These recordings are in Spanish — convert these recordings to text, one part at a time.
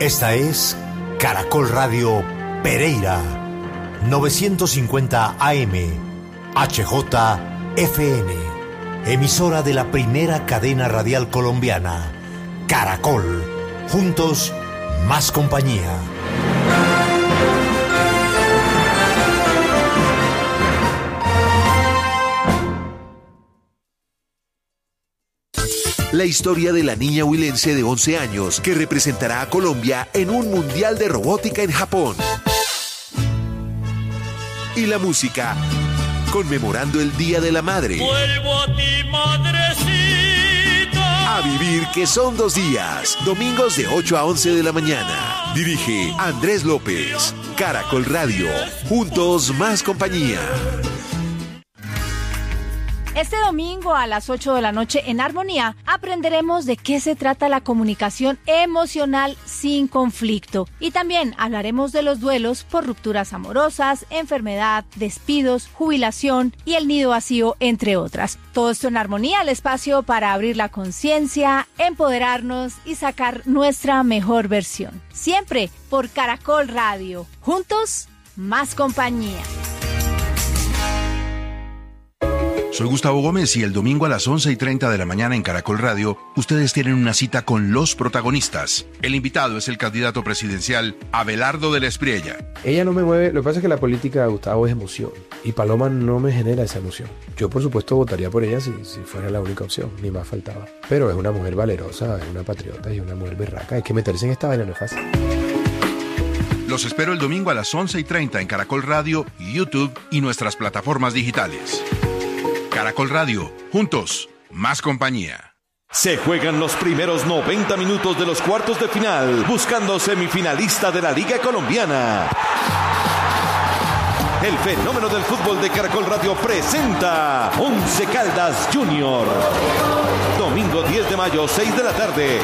Esta es Caracol Radio Pereira, 950 AM, HJFN, emisora de la primera cadena radial colombiana, Caracol. Juntos, más compañía. La historia de la niña huilense de 11 años que representará a Colombia en un mundial de robótica en Japón. Y la música, conmemorando el Día de la Madre. Vuelvo a ti, madrecita. A vivir, que son 2 días. Domingos de 8 a 11 de la mañana. Dirige Andrés López. Caracol Radio. Juntos, más compañía. Este domingo a las 8 de la noche en Armonía aprenderemos de qué se trata la comunicación emocional sin conflicto. Y también hablaremos de los duelos por rupturas amorosas, enfermedad, despidos, jubilación y el nido vacío, entre otras. Todo esto en Armonía, el espacio para abrir la conciencia, empoderarnos y sacar nuestra mejor versión. Siempre por Caracol Radio. Juntos, más compañía. Soy Gustavo Gómez y el domingo a las 11:30 de la mañana en Caracol Radio, ustedes tienen una cita con los protagonistas. El invitado es el candidato presidencial Abelardo de la Espriella. Ella no me mueve, lo que pasa es que la política, Gustavo, es emoción y Paloma no me genera esa emoción. Yo, por supuesto, votaría por ella si fuera la única opción, ni más faltaba. Pero es una mujer valerosa, es una patriota y una mujer berraca. Hay que meterse en esta vaina, no es fácil. Los espero el domingo a las 11:30 en Caracol Radio, YouTube y nuestras plataformas digitales. Caracol Radio, juntos, más compañía. Se juegan los primeros 90 minutos de los cuartos de final, buscando semifinalista de la Liga Colombiana. El fenómeno del fútbol de Caracol Radio presenta Once Caldas Junior. Domingo 10 de mayo, 6 de la tarde.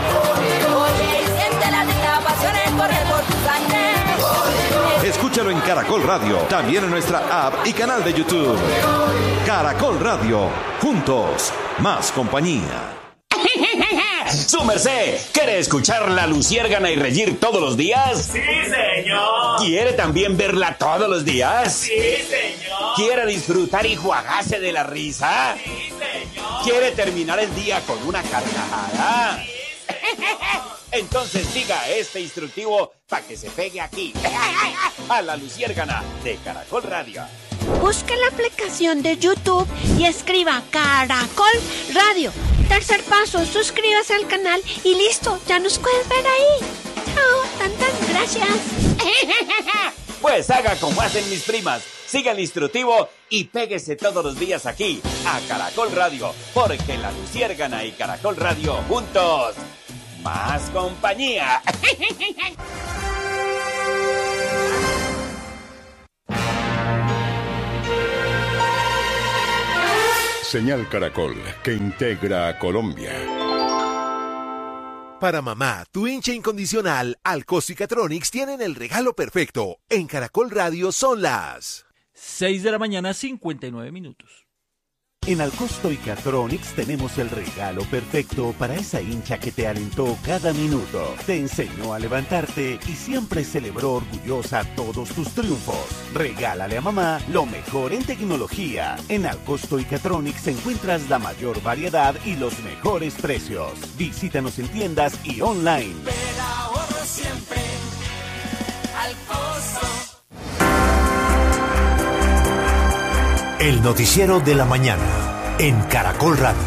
Escúchalo en Caracol Radio, también en nuestra app y canal de YouTube. Caracol Radio, juntos, más compañía. ¡Su merced! ¿Quiere escuchar La Luciérgana y reír todos los días? Sí, señor. ¿Quiere también verla todos los días? Sí, señor. ¿Quiere disfrutar y juagarse de la risa? Sí, señor. ¿Quiere terminar el día con una carcajada? Sí, señor. Entonces siga este instructivo para que se pegue aquí, a La Luciérgana de Caracol Radio. Busque la aplicación de YouTube y escriba Caracol Radio. Tercer paso, suscríbase al canal y listo, ya nos puedes ver ahí. Chao, tantas gracias. Pues haga como hacen mis primas, siga el instructivo y péguese todos los días aquí, a Caracol Radio, porque La Luciérgana y Caracol Radio juntos, más compañía. Señal Caracol, que integra a Colombia. Para mamá, tu hincha incondicional, Alcosto y Catronics tienen el regalo perfecto. En Caracol Radio son las 6 de la mañana, 59 minutos. En Alcosto y Catronics tenemos el regalo perfecto para esa hincha que te alentó cada minuto, te enseñó a levantarte y siempre celebró orgullosa todos tus triunfos. Regálale a mamá lo mejor en tecnología. En Alcosto y Catronics encuentras la mayor variedad y los mejores precios. Visítanos en tiendas y online. El ahorro siempre al costo. El noticiero de la mañana en Caracol Radio.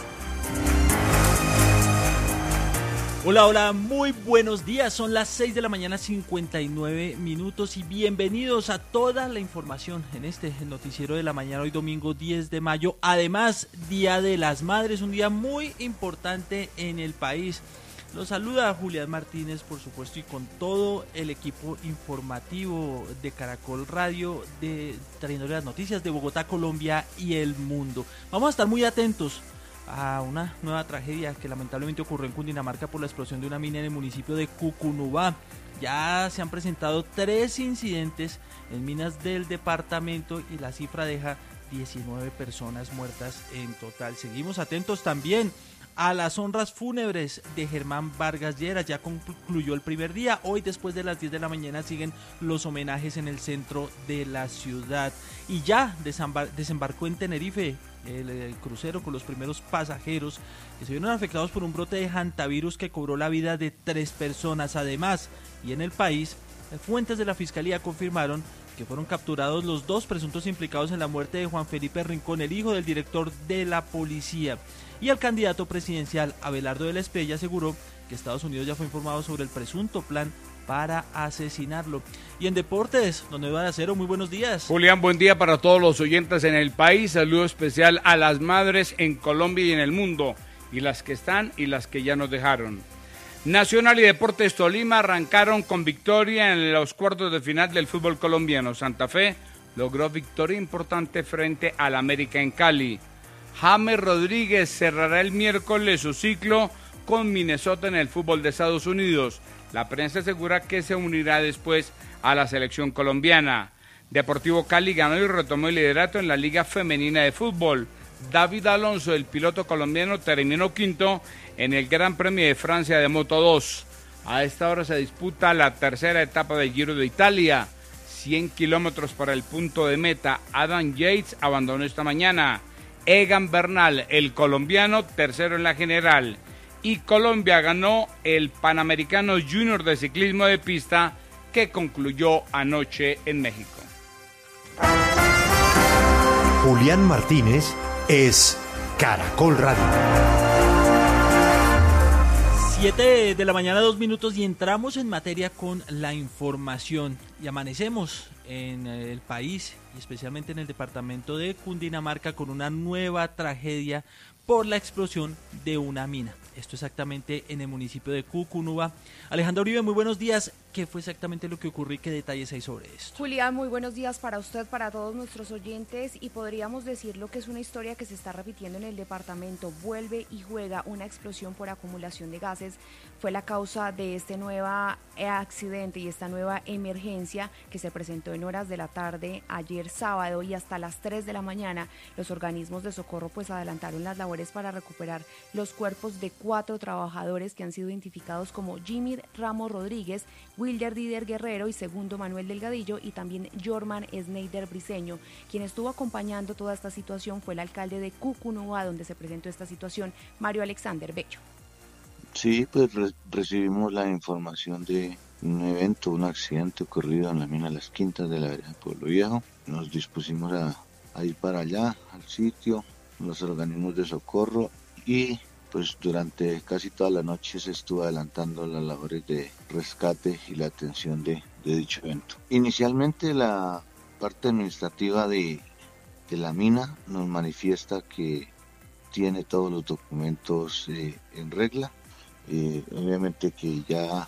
Hola, hola, muy buenos días. Son las 6 de la mañana, 59 minutos y bienvenidos a toda la información en este noticiero de la mañana hoy domingo 10 de mayo. Además, Día de las Madres, un día muy importante en el país. Los saluda Julián Martínez, por supuesto, y con todo el equipo informativo de Caracol Radio, trayéndole las noticias de Bogotá, Colombia y el mundo. Vamos a estar muy atentos a una nueva tragedia que lamentablemente ocurrió en Cundinamarca por la explosión de una mina en el municipio de Cucunubá. Ya se han presentado 3 incidentes en minas del departamento y la cifra deja 19 personas muertas en total. Seguimos atentos también a las honras fúnebres de Germán Vargas Lleras. Ya concluyó el primer día. Hoy, después de las 10 de la mañana, siguen los homenajes en el centro de la ciudad. Y ya desembarcó en Tenerife el crucero con los primeros pasajeros que se vieron afectados por un brote de hantavirus que cobró la vida de 3 personas. Además, y en el país, fuentes de la Fiscalía confirmaron que fueron capturados los 2 presuntos implicados en la muerte de Juan Felipe Rincón, el hijo del director de la policía. Y el candidato presidencial Abelardo de la Espriella aseguró que Estados Unidos ya fue informado sobre el presunto plan para asesinarlo. Y en deportes, don Eduardo Acero, muy buenos días. Julián, buen día para todos los oyentes en el país. Saludo especial a las madres en Colombia y en el mundo, y las que están y las que ya nos dejaron. Nacional y Deportes Tolima arrancaron con victoria en los cuartos de final del fútbol colombiano. Santa Fe logró victoria importante frente al América en Cali. James Rodríguez cerrará el miércoles su ciclo con Minnesota en el fútbol de Estados Unidos. La prensa asegura que se unirá después a la selección colombiana. Deportivo Cali ganó y retomó el liderato en la Liga Femenina de Fútbol. David Alonso, el piloto colombiano, terminó quinto en el Gran Premio de Francia de Moto 2. A esta hora se disputa la tercera etapa del Giro de Italia. 100 kilómetros para el punto de meta. Adam Yates abandonó esta mañana. Egan Bernal, el colombiano, tercero en la general. Y Colombia ganó el Panamericano Junior de Ciclismo de Pista, que concluyó anoche en México. Julián Martínez es Caracol Radio. 7 de la mañana, 2 minutos, y entramos en materia con la información. Y amanecemos en el país, y especialmente en el departamento de Cundinamarca, con una nueva tragedia por la explosión de una mina. Esto exactamente en el municipio de Cucunúa. Alejandra Uribe, muy buenos días. ¿Qué fue exactamente lo que ocurrió y qué detalles hay sobre esto? Julián, muy buenos días para usted, para todos nuestros oyentes, y podríamos decirlo que es una historia que se está repitiendo en el departamento. Vuelve y juega una explosión por acumulación de gases. Fue la causa de este nuevo accidente y esta nueva emergencia que se presentó en horas de la tarde ayer sábado, y hasta las 3 de la mañana los organismos de socorro pues adelantaron las labores para recuperar los cuerpos de 4 trabajadores que han sido identificados como Jimmy Ramos Rodríguez, Wilder Dider Guerrero y Segundo Manuel Delgadillo, y también Jorman Schneider Briceño. Quien estuvo acompañando toda esta situación fue el alcalde de Cucunúa, donde se presentó esta situación, Mario Alexander Bello. Sí, pues recibimos la información de un evento, un accidente ocurrido en la mina Las Quintas de la vereda de Pueblo Viejo. Nos dispusimos a ir para allá, al sitio, los organismos de socorro, y pues durante casi toda la noche se estuvo adelantando las labores de rescate y la atención de dicho evento. Inicialmente la parte administrativa de la mina nos manifiesta que tiene todos los documentos en regla. Obviamente que ya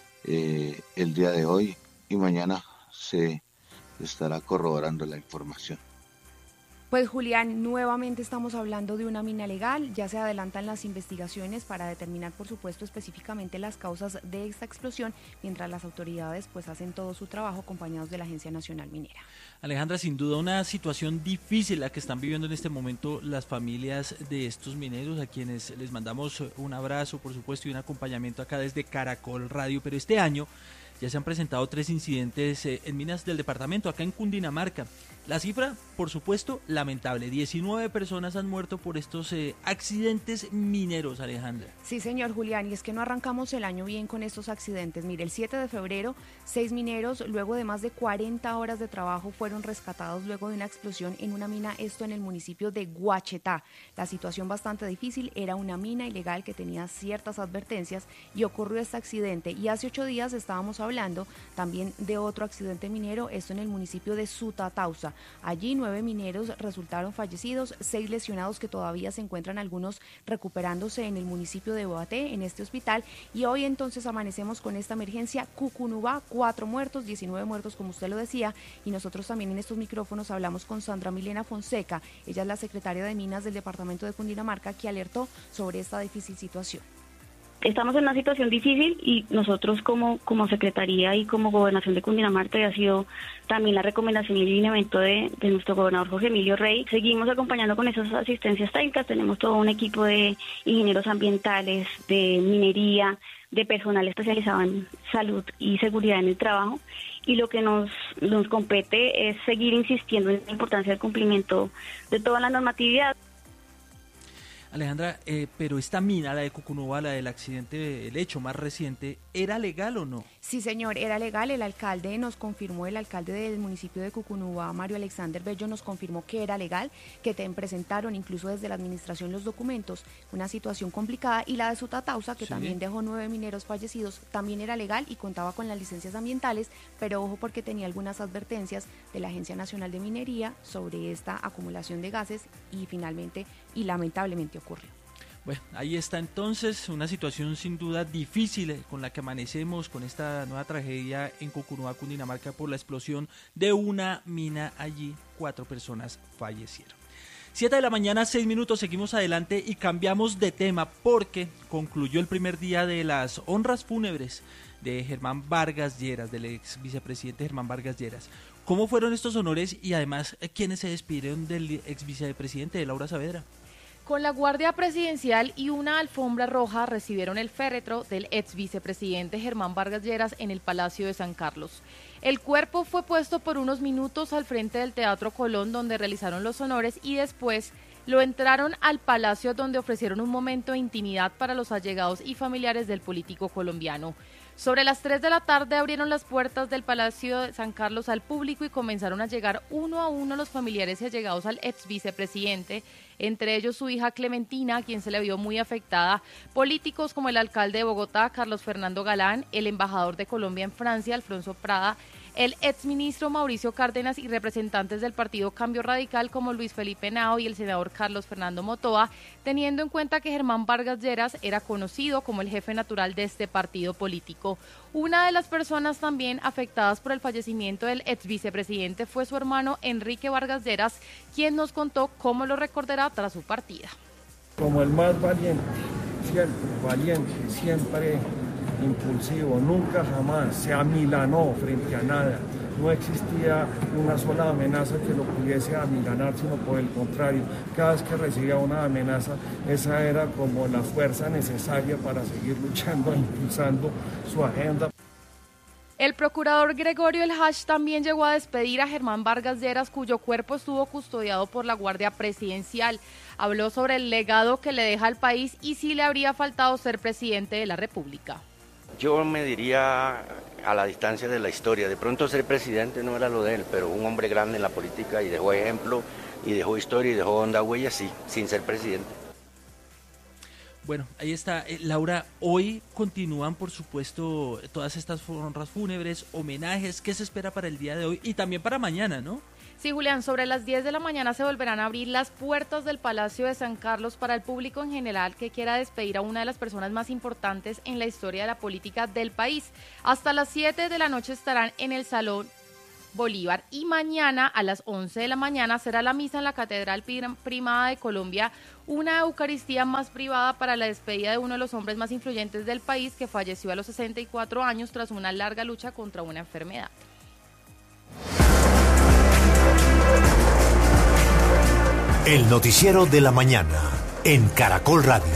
el día de hoy y mañana se estará corroborando la información. Pues Julián, nuevamente estamos hablando de una mina legal. Ya se adelantan las investigaciones para determinar, por supuesto, específicamente las causas de esta explosión, mientras las autoridades pues hacen todo su trabajo acompañados de la Agencia Nacional Minera. Alejandra, sin duda una situación difícil la que están viviendo en este momento las familias de estos mineros, a quienes les mandamos un abrazo, por supuesto, y un acompañamiento acá desde Caracol Radio. Pero este año ya se han presentado 3 incidentes en minas del departamento, acá en Cundinamarca. La cifra, por supuesto, lamentable. 19 personas han muerto por estos accidentes mineros, Alejandra. Sí, señor Julián, y es que no arrancamos el año bien con estos accidentes. Mire, el 7 de febrero, 6 mineros, luego de más de 40 horas de trabajo, fueron rescatados luego de una explosión en una mina, esto en el municipio de Guachetá. La situación bastante difícil, era una mina ilegal que tenía ciertas advertencias y ocurrió este accidente. Y hace 8 días estábamos hablando también de otro accidente minero, esto en el municipio de Sutatausa. Allí 9 mineros resultaron fallecidos, 6 lesionados que todavía se encuentran algunos recuperándose en el municipio de Boaté, en este hospital. Y hoy entonces amanecemos con esta emergencia. Cucunúa, 4 muertos, 19 muertos como usted lo decía, y nosotros también en estos micrófonos hablamos con Sandra Milena Fonseca. Ella es la secretaria de Minas del departamento de Cundinamarca, que alertó sobre esta difícil situación. Estamos en una situación difícil y nosotros como Secretaría y como Gobernación de Cundinamarca, y ha sido también la recomendación y el lineamiento de nuestro gobernador Jorge Emilio Rey, seguimos acompañando con esas asistencias técnicas. Tenemos todo un equipo de ingenieros ambientales, de minería, de personal especializado en salud y seguridad en el trabajo, y lo que nos compete es seguir insistiendo en la importancia del cumplimiento de toda la normatividad. Alejandra, pero esta mina, la de Cucunúa, la del accidente, el hecho más reciente, ¿era legal o no? Sí, señor, era legal. El alcalde nos confirmó, el alcalde del municipio de Cucunúa, Mario Alexander Bello, nos confirmó que era legal, que presentaron incluso desde la administración los documentos. Una situación complicada. Y la de Sutatausa, que también dejó 9 mineros fallecidos, también era legal y contaba con las licencias ambientales, pero ojo, porque tenía algunas advertencias de la Agencia Nacional de Minería sobre esta acumulación de gases, y finalmente y lamentablemente ocurrió. Bueno, ahí está entonces una situación sin duda difícil con la que amanecemos, con esta nueva tragedia en Cucunúa, Cundinamarca, por la explosión de una mina allí. 4 personas fallecieron. 7 de la mañana, 6 minutos, seguimos adelante y cambiamos de tema porque concluyó el primer día de las honras fúnebres de Germán Vargas Lleras, del ex vicepresidente Germán Vargas Lleras. ¿Cómo fueron estos honores y además quiénes se despidieron del ex vicepresidente, de Laura Saavedra? Con la Guardia Presidencial y una alfombra roja recibieron el féretro del ex vicepresidente Germán Vargas Lleras en el Palacio de San Carlos. El cuerpo fue puesto por unos minutos al frente del Teatro Colón, donde realizaron los honores, y después lo entraron al palacio, donde ofrecieron un momento de intimidad para los allegados y familiares del político colombiano. Sobre las 3 de la tarde abrieron las puertas del Palacio de San Carlos al público y comenzaron a llegar uno a uno los familiares y allegados al ex vicepresidente, entre ellos su hija Clementina, a quien se le vio muy afectada, políticos como el alcalde de Bogotá, Carlos Fernando Galán, el embajador de Colombia en Francia, Alfonso Prada, el exministro Mauricio Cárdenas y representantes del partido Cambio Radical como Luis Felipe Henao y el senador Carlos Fernando Motoa, teniendo en cuenta que Germán Vargas Lleras era conocido como el jefe natural de este partido político. Una de las personas también afectadas por el fallecimiento del ex vicepresidente fue su hermano Enrique Vargas Lleras, quien nos contó cómo lo recordará tras su partida. Como el más valiente, siempre impulsivo, nunca jamás se amilanó frente a nada. No existía una sola amenaza que lo pudiese amilanar, sino por el contrario, cada vez que recibía una amenaza, esa era como la fuerza necesaria para seguir luchando e impulsando su agenda. El procurador Gregorio El Hash también llegó a despedir a Germán Vargas Lleras, cuyo cuerpo estuvo custodiado por la Guardia Presidencial. Habló sobre el legado que le deja al país y si le habría faltado ser presidente de la República. Yo me diría a la distancia de la historia, de pronto ser presidente no era lo de él, pero un hombre grande en la política y dejó ejemplo, y dejó historia y dejó honda huella, sí, sin ser presidente. Bueno, ahí está. Laura, hoy continúan, por supuesto, todas estas honras fúnebres, homenajes. ¿Qué se espera para el día de hoy y también para mañana, no? Sí, Julián, sobre las 10 de la mañana se volverán a abrir las puertas del Palacio de San Carlos para el público en general que quiera despedir a una de las personas más importantes en la historia de la política del país. Hasta las 7 de la noche estarán en el Salón Bolívar y mañana a las 11 de la mañana será la misa en la Catedral Primada de Colombia, una Eucaristía más privada para la despedida de uno de los hombres más influyentes del país que falleció a los 64 años tras una larga lucha contra una enfermedad. El noticiero de la mañana en Caracol Radio.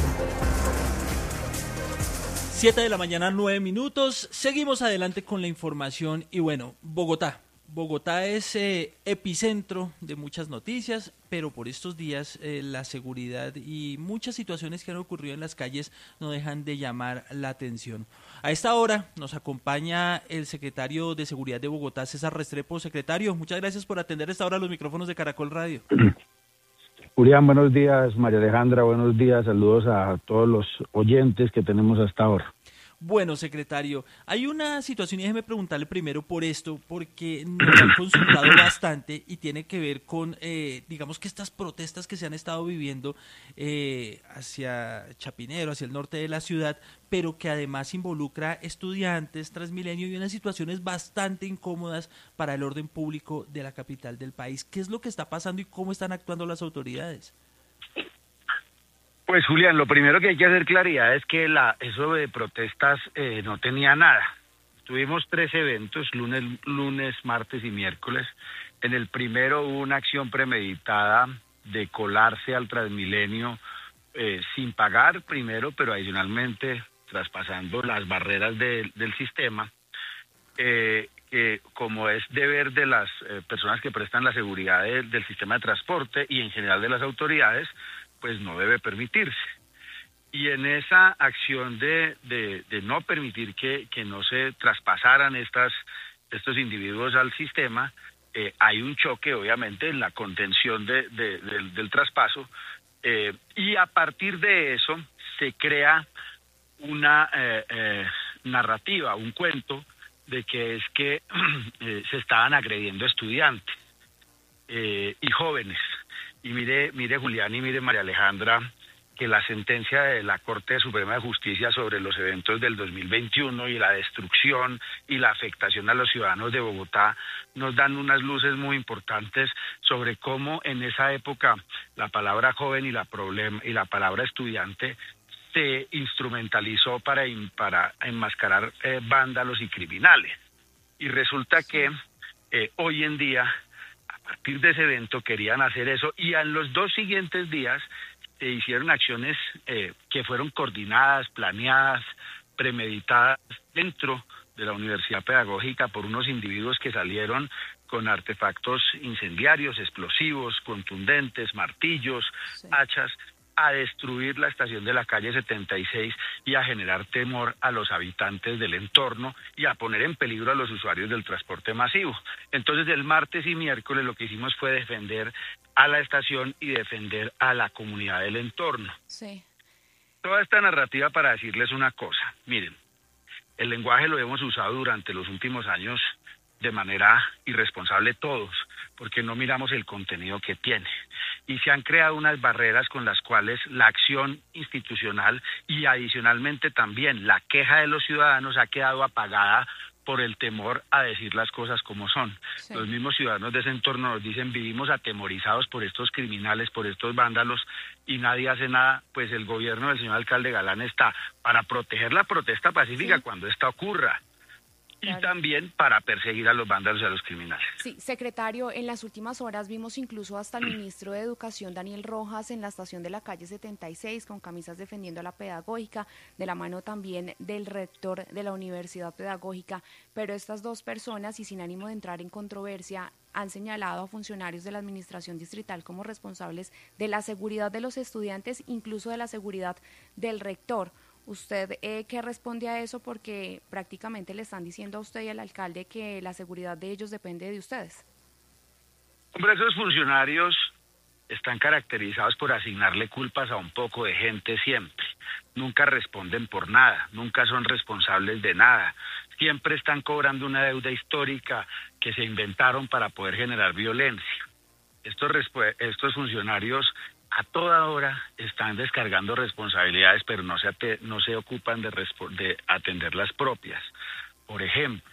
7 de la mañana, 9 minutos. Seguimos adelante con la información y bueno, Bogotá. Bogotá es epicentro de muchas noticias, pero por estos días la seguridad y muchas situaciones que han ocurrido en las calles no dejan de llamar la atención. A esta hora nos acompaña el secretario de Seguridad de Bogotá, César Restrepo. Secretario, muchas gracias por atender a esta hora los micrófonos de Caracol Radio. Julián, buenos días. María Alejandra, buenos días. Saludos a todos los oyentes que tenemos hasta ahora. Bueno, secretario, hay una situación y déjeme preguntarle primero por esto, porque nos han consultado bastante y tiene que ver con, digamos que estas protestas que se han estado viviendo hacia Chapinero, hacia el norte de la ciudad, pero que además involucra estudiantes, Transmilenio y unas situaciones bastante incómodas para el orden público de la capital del país. ¿Qué es lo que está pasando y cómo están actuando las autoridades? Pues Julián, lo primero que hay que hacer claridad es que eso de protestas no tenía nada. Tuvimos 3 eventos, lunes, martes y miércoles. En el primero hubo una acción premeditada de colarse al Transmilenio sin pagar primero, pero adicionalmente traspasando las barreras del sistema, que como es deber de las personas que prestan la seguridad del sistema de transporte y en general de las autoridades, pues no debe permitirse. Y en esa acción de no permitir que no se traspasaran estos individuos al sistema, hay un choque obviamente en la contención del traspaso, y a partir de eso se crea una narrativa, un cuento de que es que se estaban agrediendo estudiantes y jóvenes. Y mire Julián y mire María Alejandra, que la sentencia de la Corte Suprema de Justicia sobre los eventos del 2021 y la destrucción y la afectación a los ciudadanos de Bogotá nos dan unas luces muy importantes sobre cómo en esa época la palabra joven y la palabra estudiante se instrumentalizó para enmascarar vándalos y criminales. Y resulta que hoy en día, a partir de ese evento, querían hacer eso, y en los 2 siguientes días se hicieron acciones que fueron coordinadas, planeadas, premeditadas dentro de la Universidad Pedagógica por unos individuos que salieron con artefactos incendiarios, explosivos, contundentes, martillos, hachas, a destruir la estación de la calle 76 y a generar temor a los habitantes del entorno y a poner en peligro a los usuarios del transporte masivo. Entonces, el martes y miércoles lo que hicimos fue defender a la estación y defender a la comunidad del entorno. Sí. Toda esta narrativa para decirles una cosa. Miren, el lenguaje lo hemos usado durante los últimos años de manera irresponsable todos, porque no miramos el contenido que tiene. Y se han creado unas barreras con las cuales la acción institucional y adicionalmente también la queja de los ciudadanos ha quedado apagada por el temor a decir las cosas como son. Sí. Los mismos ciudadanos de ese entorno nos dicen: vivimos atemorizados por estos criminales, por estos vándalos, y nadie hace nada. Pues el gobierno del señor alcalde Galán está para proteger la protesta pacífica cuando esta ocurra. Y también para perseguir a los vándalos y a los criminales. Sí, secretario, en las últimas horas vimos incluso hasta el ministro de Educación, Daniel Rojas, en la estación de la calle 76 con camisas defendiendo a la pedagógica, de la mano también del rector de la Universidad Pedagógica, pero estas 2 personas, y sin ánimo de entrar en controversia, han señalado a funcionarios de la administración distrital como responsables de la seguridad de los estudiantes, incluso de la seguridad del rector. ¿Usted qué responde a eso? Porque prácticamente le están diciendo a usted y al alcalde que la seguridad de ellos depende de ustedes. Hombre, esos funcionarios están caracterizados por asignarle culpas a un poco de gente siempre. Nunca responden por nada, nunca son responsables de nada. Siempre están cobrando una deuda histórica que se inventaron para poder generar violencia. Estos funcionarios a toda hora están descargando responsabilidades, pero no se ocupan de atender las propias. Por ejemplo,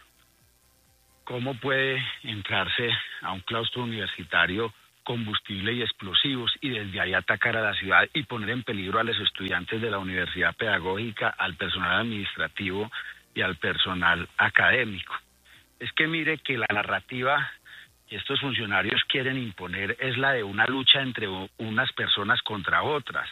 ¿cómo puede entrarse a un claustro universitario combustible y explosivos y desde ahí atacar a la ciudad y poner en peligro a los estudiantes de la Universidad Pedagógica, al personal administrativo y al personal académico? Es que mire que la narrativa que estos funcionarios quieren imponer es la de una lucha entre unas personas contra otras,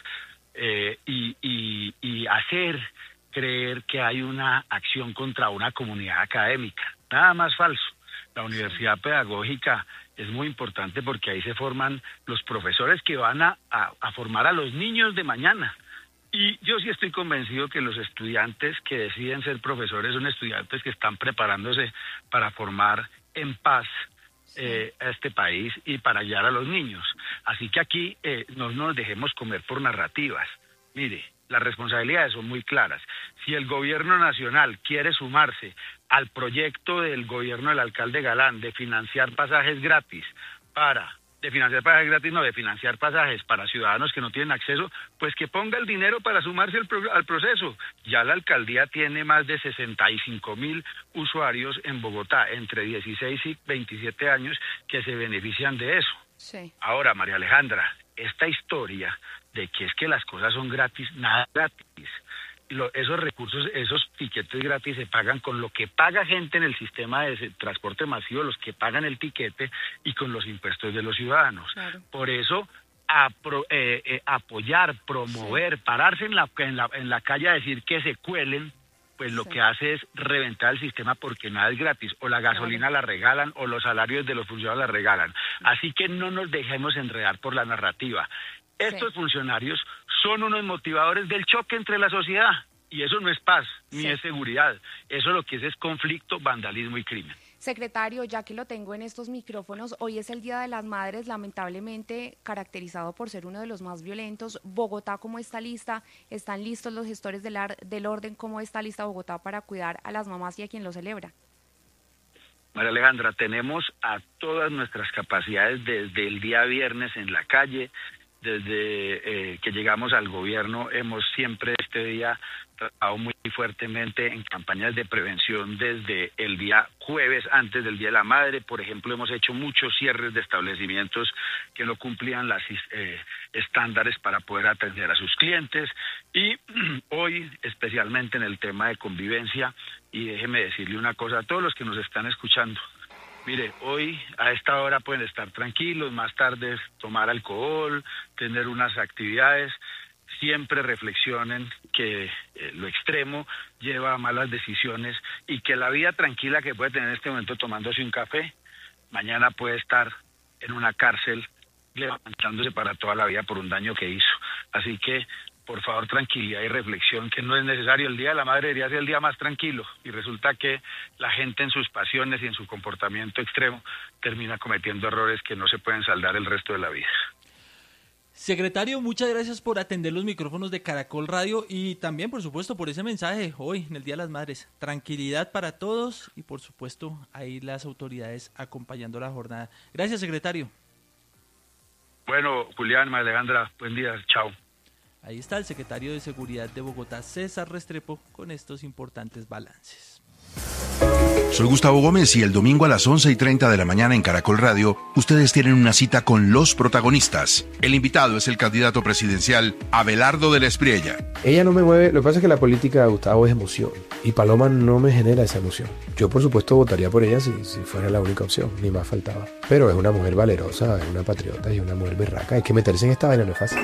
y hacer creer que hay una acción contra una comunidad académica. Nada más falso. La Universidad Pedagógica es muy importante porque ahí se forman los profesores que van a formar a los niños de mañana. Y yo sí estoy convencido que los estudiantes que deciden ser profesores son estudiantes que están preparándose para formar en paz a este país y para guiar a los niños. Así que aquí no nos dejemos comer por narrativas. Mire, las responsabilidades son muy claras. Si el gobierno nacional quiere sumarse al proyecto del gobierno del alcalde Galán de financiar pasajes gratis de financiar pasajes para ciudadanos que no tienen acceso, pues que ponga el dinero para sumarse al proceso. Ya la alcaldía tiene más de 65,000 usuarios en Bogotá, entre 16 y 27 años, que se benefician de eso. Sí. Ahora, María Alejandra, esta historia de que es que las cosas son gratis, nada es gratis. Esos recursos, esos tiquetes gratis se pagan con lo que paga gente en el sistema de transporte masivo, los que pagan el tiquete y con los impuestos de los ciudadanos. Claro. Por eso, apoyar, promover, pararse en la calle a decir que se cuelen, pues lo que hace es reventar el sistema porque nada es gratis, o la gasolina la regalan, o los salarios de los funcionarios la regalan. Así que no nos dejemos enredar por la narrativa. Estos funcionarios son unos motivadores del choque entre la sociedad, y eso no es paz, ni es seguridad. Eso lo que es conflicto, vandalismo y crimen. Secretario, ya que lo tengo en estos micrófonos, hoy es el Día de las Madres, lamentablemente caracterizado por ser uno de los más violentos. Bogotá, ¿cómo está lista? ¿Están listos los gestores del orden? ¿Cómo está lista Bogotá para cuidar a las mamás y a quien lo celebra? María Alejandra, tenemos a todas nuestras capacidades desde el día viernes en la calle. Desde que llegamos al gobierno hemos siempre este día trabajado muy fuertemente en campañas de prevención desde el día jueves antes del Día de la Madre. Por ejemplo, hemos hecho muchos cierres de establecimientos que no cumplían las estándares para poder atender a sus clientes, y hoy especialmente en el tema de convivencia. Y déjeme decirle una cosa a todos los que nos están escuchando. Mire, hoy a esta hora pueden estar tranquilos, más tarde tomar alcohol, tener unas actividades. Siempre reflexionen que lo extremo lleva a malas decisiones, y que la vida tranquila que puede tener en este momento tomándose un café, mañana puede estar en una cárcel levantándose para toda la vida por un daño que hizo. Así que, por favor, tranquilidad y reflexión, que no es necesario. El Día de la Madre debería ser el día más tranquilo, y resulta que la gente en sus pasiones y en su comportamiento extremo termina cometiendo errores que no se pueden saldar el resto de la vida. Secretario, muchas gracias por atender los micrófonos de Caracol Radio, y también, por supuesto, por ese mensaje hoy en el Día de las Madres. Tranquilidad para todos, y por supuesto ahí las autoridades acompañando la jornada. Gracias, secretario. Bueno, Julián, María Alejandra, buen día, chao. Ahí está el secretario de Seguridad de Bogotá, César Restrepo, con estos importantes balances. Soy Gustavo Gómez, y el domingo a las 11:30 de la mañana en Caracol Radio, ustedes tienen una cita con los protagonistas. El invitado es el candidato presidencial Abelardo de la Espriella. Ella no me mueve, lo que pasa es que la política, Gustavo, es emoción, y Paloma no me genera esa emoción. Yo, por supuesto, votaría por ella si fuera la única opción, ni más faltaba. Pero es una mujer valerosa, es una patriota y una mujer berraca. Hay que meterse en esta vaina, no es fácil.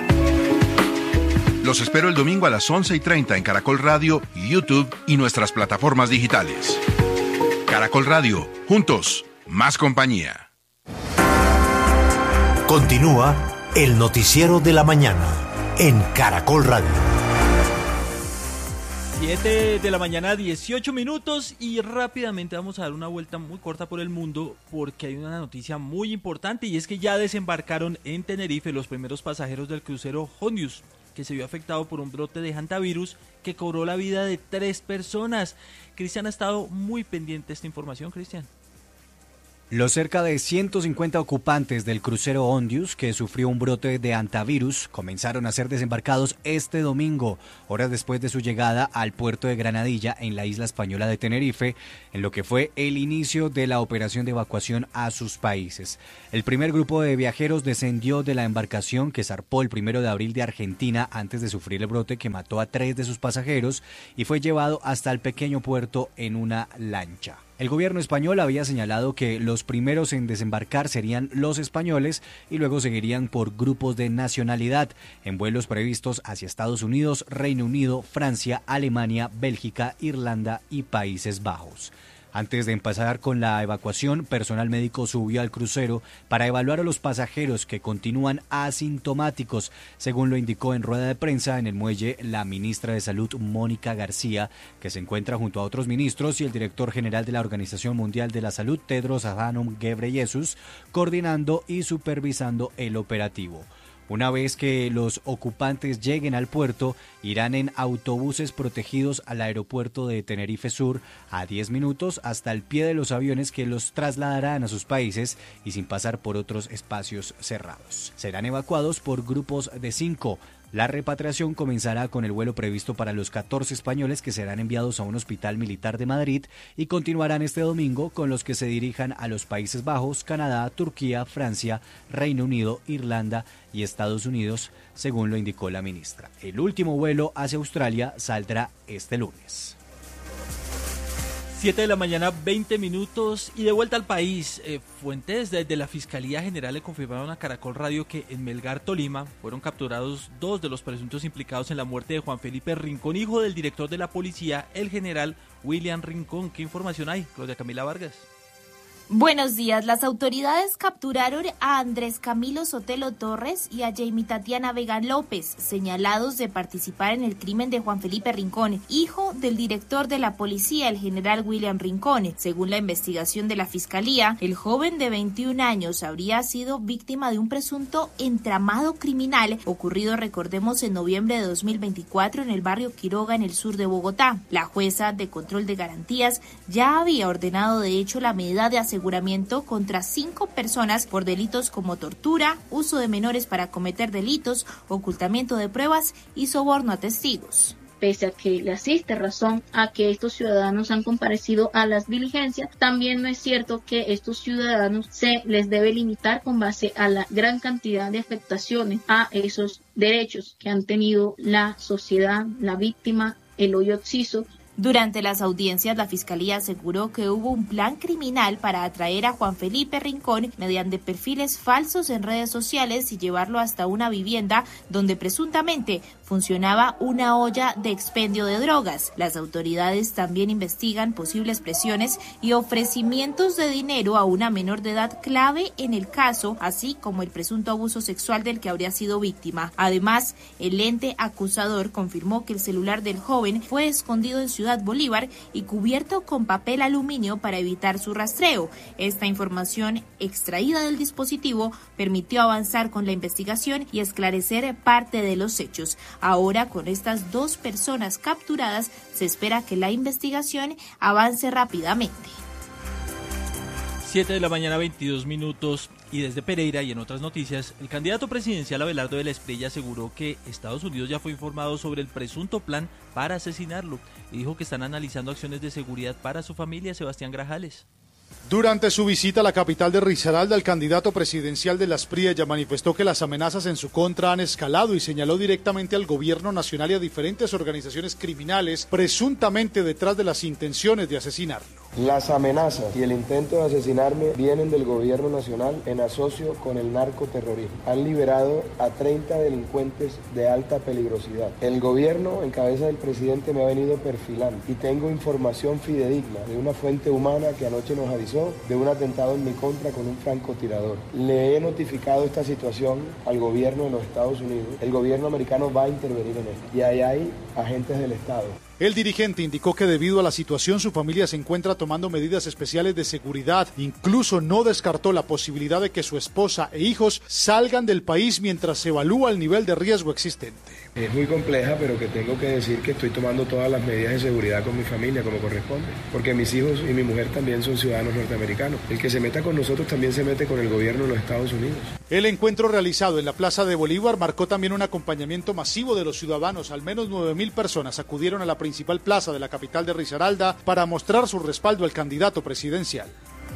Los espero el domingo a las 11:30 en Caracol Radio, YouTube y nuestras plataformas digitales. Caracol Radio, juntos, más compañía. Continúa el noticiero de la mañana en Caracol Radio. 7 de la mañana, 18 minutos, y rápidamente vamos a dar una vuelta muy corta por el mundo, porque hay una noticia muy importante, y es que ya desembarcaron en Tenerife los primeros pasajeros del crucero Hondius, que se vio afectado por un brote de hantavirus que cobró la vida de 3 personas. Cristian ha estado muy pendiente de esta información. Cristian. Los cerca de 150 ocupantes del crucero Hondius, que sufrió un brote de hantavirus, comenzaron a ser desembarcados este domingo, horas después de su llegada al puerto de Granadilla, en la isla española de Tenerife, en lo que fue el inicio de la operación de evacuación a sus países. El primer grupo de viajeros descendió de la embarcación que zarpó el 1 de abril de Argentina antes de sufrir el brote que mató a 3 de sus pasajeros, y fue llevado hasta el pequeño puerto en una lancha. El gobierno español había señalado que los primeros en desembarcar serían los españoles, y luego seguirían por grupos de nacionalidad en vuelos previstos hacia Estados Unidos, Reino Unido, Francia, Alemania, Bélgica, Irlanda y Países Bajos. Antes de empezar con la evacuación, personal médico subió al crucero para evaluar a los pasajeros que continúan asintomáticos, según lo indicó en rueda de prensa en el muelle la ministra de Salud, Mónica García, que se encuentra junto a otros ministros y el director general de la Organización Mundial de la Salud, Tedros Adhanom Ghebreyesus, coordinando y supervisando el operativo. Una vez que los ocupantes lleguen al puerto, irán en autobuses protegidos al aeropuerto de Tenerife Sur a 10 minutos hasta el pie de los aviones que los trasladarán a sus países y sin pasar por otros espacios cerrados. Serán evacuados por grupos de 5. La repatriación comenzará con el vuelo previsto para los 14 españoles que serán enviados a un hospital militar de Madrid y continuarán este domingo con los que se dirijan a los Países Bajos, Canadá, Turquía, Francia, Reino Unido, Irlanda y Estados Unidos, según lo indicó la ministra. El último vuelo hacia Australia saldrá este lunes. 7 de la mañana, 20 minutos y de vuelta al país. Fuentes de la Fiscalía General le confirmaron a Caracol Radio que en Melgar, Tolima, fueron capturados 2 de los presuntos implicados en la muerte de Juan Felipe Rincón, hijo del director de la policía, el general William Rincón. ¿Qué información hay, Claudia Camila Vargas? Buenos días. Las autoridades capturaron a Andrés Camilo Sotelo Torres y a Jamie Tatiana Vega López, señalados de participar en el crimen de Juan Felipe Rincón, hijo del director de la policía, el general William Rincón. Según la investigación de la Fiscalía, el joven de 21 años habría sido víctima de un presunto entramado criminal ocurrido, recordemos, en noviembre de 2024 en el barrio Quiroga, en el sur de Bogotá. La jueza de control de garantías ya había ordenado, de hecho, la medida de aseguramiento contra 5 personas por delitos como tortura, uso de menores para cometer delitos, ocultamiento de pruebas y soborno a testigos. Pese a que le asiste razón a que estos ciudadanos han comparecido a las diligencias, también no es cierto que estos ciudadanos se les debe limitar con base a la gran cantidad de afectaciones a esos derechos que han tenido la sociedad, la víctima, el hoyo occiso. Durante las audiencias, la Fiscalía aseguró que hubo un plan criminal para atraer a Juan Felipe Rincón mediante perfiles falsos en redes sociales y llevarlo hasta una vivienda donde presuntamente funcionaba una olla de expendio de drogas. Las autoridades también investigan posibles presiones y ofrecimientos de dinero a una menor de edad clave en el caso, así como el presunto abuso sexual del que habría sido víctima. Además, el ente acusador confirmó que el celular del joven fue escondido en Ciudad Bolívar y cubierto con papel aluminio para evitar su rastreo. Esta información extraída del dispositivo permitió avanzar con la investigación y esclarecer parte de los hechos. Ahora, con estas 2 personas capturadas, se espera que la investigación avance rápidamente. 7 de la mañana, 22 minutos. Y desde Pereira y en otras noticias, el candidato presidencial Abelardo de la Espriella aseguró que Estados Unidos ya fue informado sobre el presunto plan para asesinarlo y dijo que están analizando acciones de seguridad para su familia. Sebastián Grajales. Durante su visita a la capital de Risaralda, el candidato presidencial de la Espriella manifestó que las amenazas en su contra han escalado y señaló directamente al gobierno nacional y a diferentes organizaciones criminales presuntamente detrás de las intenciones de asesinarlo. Las amenazas y el intento de asesinarme vienen del gobierno nacional en asocio con el narcoterrorismo. Han liberado a 30 delincuentes de alta peligrosidad. El gobierno, en cabeza del presidente, me ha venido perfilando y tengo información fidedigna de una fuente humana que anoche nos avisó de un atentado en mi contra con un francotirador. Le he notificado esta situación al gobierno de los Estados Unidos. El gobierno americano va a intervenir en esto y ahí hay agentes del Estado. El dirigente indicó que debido a la situación su familia se encuentra tomando medidas especiales de seguridad. Incluso no descartó la posibilidad de que su esposa e hijos salgan del país mientras se evalúa el nivel de riesgo existente. Es muy compleja, pero que tengo que decir que estoy tomando todas las medidas de seguridad con mi familia como corresponde, porque mis hijos y mi mujer también son ciudadanos norteamericanos. El que se meta con nosotros también se mete con el gobierno de los Estados Unidos. El encuentro realizado en la Plaza de Bolívar marcó también un acompañamiento masivo de los ciudadanos. Al menos 9.000 personas acudieron a la principal plaza de la capital de Risaralda para mostrar su respaldo al candidato presidencial.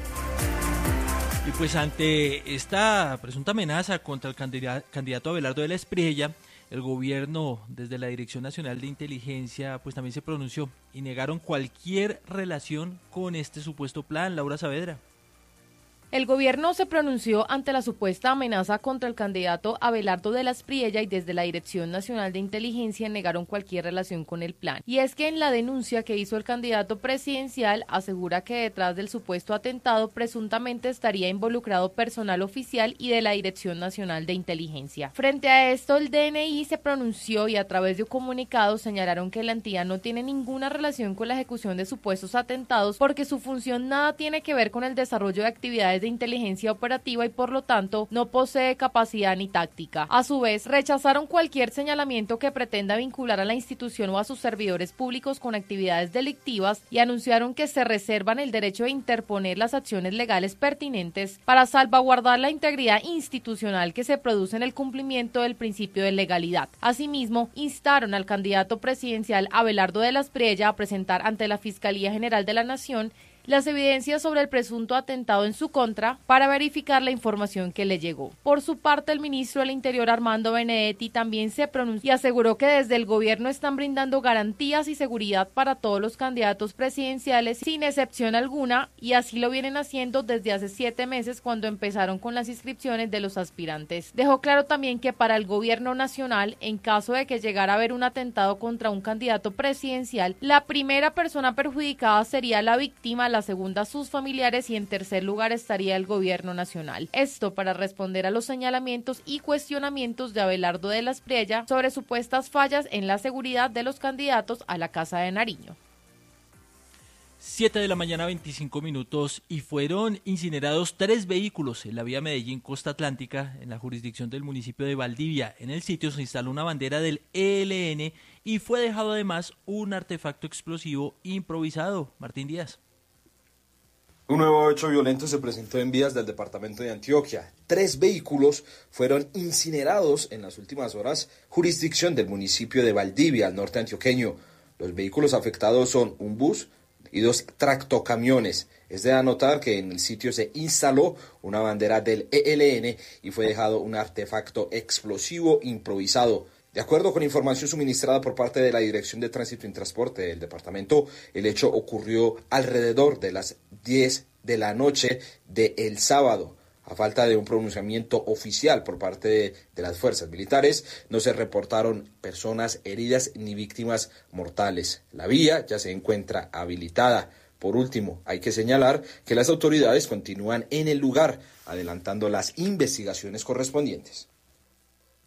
Y pues ante esta presunta amenaza contra el candidato Abelardo de la Espriella, el gobierno, desde la Dirección Nacional de Inteligencia, pues también se pronunció y negaron cualquier relación con este supuesto plan. Laura Saavedra. El gobierno se pronunció ante la supuesta amenaza contra el candidato Abelardo de la Espriella y desde la Dirección Nacional de Inteligencia negaron cualquier relación con el plan. Y es que en la denuncia que hizo el candidato presidencial asegura que detrás del supuesto atentado presuntamente estaría involucrado personal oficial y de la Dirección Nacional de Inteligencia. Frente a esto, el DNI se pronunció y a través de un comunicado señalaron que la entidad no tiene ninguna relación con la ejecución de supuestos atentados porque su función nada tiene que ver con el desarrollo de actividades capacidades de inteligencia operativa y por lo tanto no posee capacidad ni táctica. A su vez, rechazaron cualquier señalamiento que pretenda vincular a la institución o a sus servidores públicos con actividades delictivas y anunciaron que se reservan el derecho de interponer las acciones legales pertinentes para salvaguardar la integridad institucional que se produce en el cumplimiento del principio de legalidad. Asimismo, instaron al candidato presidencial Abelardo de la Espriella a presentar ante la Fiscalía General de la Nación las evidencias sobre el presunto atentado en su contra para verificar la información que le llegó. Por su parte, el ministro del Interior, Armando Benedetti, también se pronunció y aseguró que desde el gobierno están brindando garantías y seguridad para todos los candidatos presidenciales sin excepción alguna, y así lo vienen haciendo desde hace 7 meses cuando empezaron con las inscripciones de los aspirantes. Dejó claro también que para el gobierno nacional, en caso de que llegara a haber un atentado contra un candidato presidencial, la primera persona perjudicada sería la víctima, la segunda sus familiares y en tercer lugar estaría el gobierno nacional. Esto para responder a los señalamientos y cuestionamientos de Abelardo de la Espriella sobre supuestas fallas en la seguridad de los candidatos a la Casa de Nariño. 7 de la mañana, 25 minutos, y fueron incinerados 3 vehículos en la vía Medellín-Costa Atlántica, en la jurisdicción del municipio de Valdivia. En el sitio se instaló una bandera del ELN y fue dejado además un artefacto explosivo improvisado. Martín Díaz. Un nuevo hecho violento se presentó en vías del departamento de Antioquia. 3 vehículos fueron incinerados en las últimas horas, jurisdicción del municipio de Valdivia, al norte antioqueño. Los vehículos afectados son un bus y 2 tractocamiones. Es de anotar que en el sitio se instaló una bandera del ELN y fue dejado un artefacto explosivo improvisado. De acuerdo con información suministrada por parte de la Dirección de Tránsito y Transporte del departamento, el hecho ocurrió alrededor de las 10 de la noche del sábado. A falta de un pronunciamiento oficial por parte de las fuerzas militares, no se reportaron personas heridas ni víctimas mortales. La vía ya se encuentra habilitada. Por último, hay que señalar que las autoridades continúan en el lugar, adelantando las investigaciones correspondientes.